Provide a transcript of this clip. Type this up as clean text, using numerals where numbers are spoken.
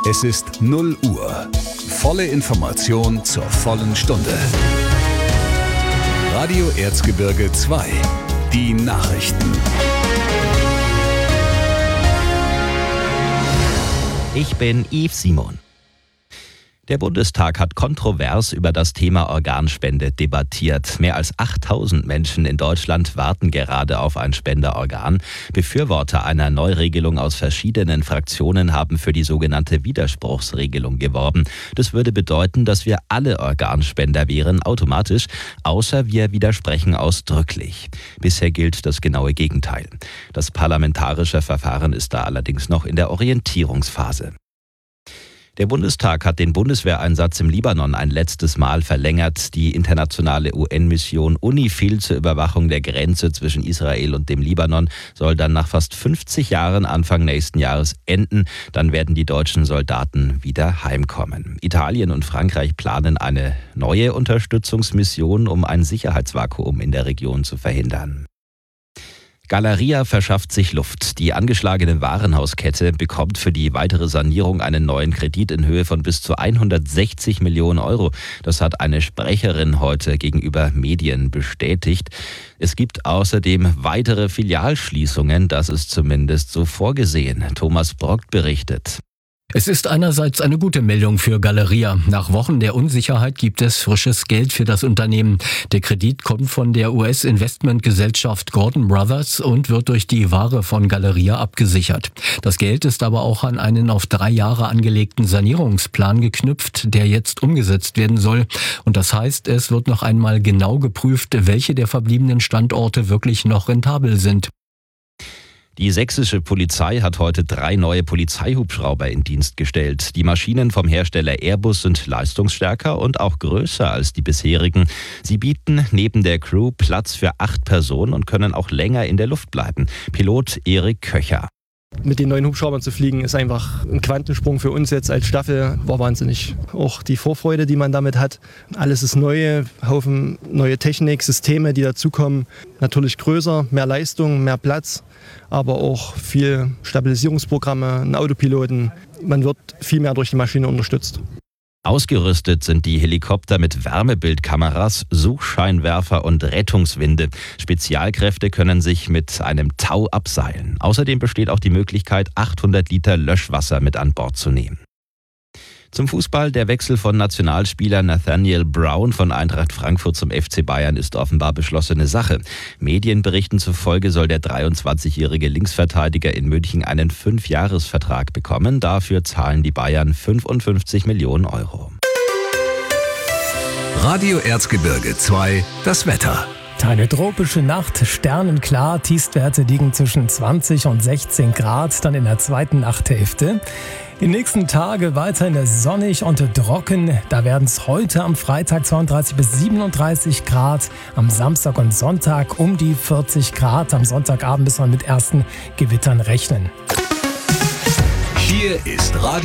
Es ist 0 Uhr. Volle Information zur vollen Stunde. Radio Erzgebirge 2. Die Nachrichten. Ich bin Yves Simon. Der Bundestag hat kontrovers über das Thema Organspende debattiert. Mehr als 8000 Menschen in Deutschland warten gerade auf ein Spenderorgan. Befürworter einer Neuregelung aus verschiedenen Fraktionen haben für die sogenannte Widerspruchsregelung geworben. Das würde bedeuten, dass wir alle Organspender wären, automatisch, außer wir widersprechen ausdrücklich. Bisher gilt das genaue Gegenteil. Das parlamentarische Verfahren ist da allerdings noch in der Orientierungsphase. Der Bundestag hat den Bundeswehreinsatz im Libanon ein letztes Mal verlängert. Die internationale UN-Mission UNIFIL zur Überwachung der Grenze zwischen Israel und dem Libanon soll dann nach fast 50 Jahren Anfang nächsten Jahres enden. Dann werden die deutschen Soldaten wieder heimkommen. Italien und Frankreich planen eine neue Unterstützungsmission, um ein Sicherheitsvakuum in der Region zu verhindern. Galeria verschafft sich Luft. Die angeschlagene Warenhauskette bekommt für die weitere Sanierung einen neuen Kredit in Höhe von bis zu 160 Millionen Euro. Das hat eine Sprecherin heute gegenüber Medien bestätigt. Es gibt außerdem weitere Filialschließungen, das ist zumindest so vorgesehen. Thomas Brockt berichtet. Es ist einerseits eine gute Meldung für Galeria. Nach Wochen der Unsicherheit gibt es frisches Geld für das Unternehmen. Der Kredit kommt von der US-Investmentgesellschaft Gordon Brothers und wird durch die Ware von Galeria abgesichert. Das Geld ist aber auch an einen auf 3 Jahre angelegten Sanierungsplan geknüpft, der jetzt umgesetzt werden soll. Und das heißt, es wird noch einmal genau geprüft, welche der verbliebenen Standorte wirklich noch rentabel sind. Die sächsische Polizei hat heute 3 neue Polizeihubschrauber in Dienst gestellt. Die Maschinen vom Hersteller Airbus sind leistungsstärker und auch größer als die bisherigen. Sie bieten neben der Crew Platz für 8 Personen und können auch länger in der Luft bleiben. Pilot Erik Köcher. Mit den neuen Hubschraubern zu fliegen, ist einfach ein Quantensprung für uns jetzt als Staffel, war wahnsinnig. Auch die Vorfreude, die man damit hat, alles ist neu, Haufen neue Technik, Systeme, die dazukommen. Natürlich größer, mehr Leistung, mehr Platz, aber auch viel Stabilisierungsprogramme, einen Autopiloten. Man wird viel mehr durch die Maschine unterstützt. Ausgerüstet sind die Helikopter mit Wärmebildkameras, Suchscheinwerfer und Rettungswinde. Spezialkräfte können sich mit einem Tau abseilen. Außerdem besteht auch die Möglichkeit, 800 Liter Löschwasser mit an Bord zu nehmen. Zum Fußball: Der Wechsel von Nationalspieler Nathaniel Brown von Eintracht Frankfurt zum FC Bayern ist offenbar beschlossene Sache. Medienberichten zufolge soll der 23-jährige Linksverteidiger in München einen 5-Jahres-Vertrag bekommen. Dafür zahlen die Bayern 55 Millionen Euro. Radio Erzgebirge 2. Das Wetter. Eine tropische Nacht, sternenklar, Tiefstwerte liegen zwischen 20 und 16 Grad, dann in der zweiten Nachthälfte. Die nächsten Tage weiterhin sonnig und trocken, da werden es heute am Freitag 32 bis 37 Grad, am Samstag und Sonntag um die 40 Grad, am Sonntagabend muss man mit ersten Gewittern rechnen. Hier ist Radio